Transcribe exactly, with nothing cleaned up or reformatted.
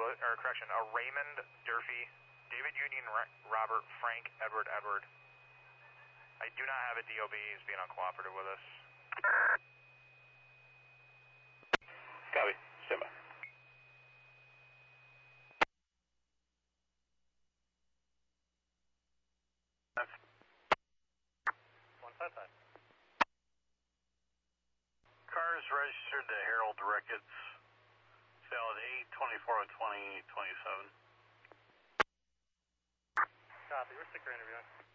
or correction, a Raymond Durfee, David Union, Robert, Frank, Edward, Edward. I do not have a D O B. He's being uncooperative with us. Copy. Stand by. One five five. Car is registered to Harold Ricketts. Valid eight twenty-four twenty twenty-seven. Copy. We're sticker interviewing.